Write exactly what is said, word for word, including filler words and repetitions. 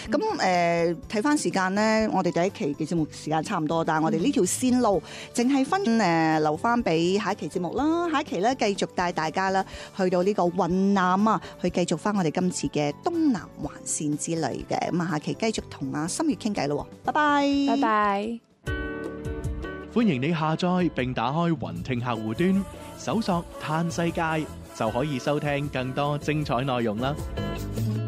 咁誒睇翻時間咧，我哋第一期嘅節目時間差唔多，但係我哋呢條線路淨係分誒留翻俾下一期節目啦。下一期咧繼續帶大家啦去到呢個雲南啊，去繼續翻我哋今次嘅東南環線之旅嘅。咁啊，下期繼續同阿心月傾偈咯。拜拜， 拜拜。 歡迎你下載並打開雲聽客戶端，搜索嘆世界就可以收聽更多精彩內容啦。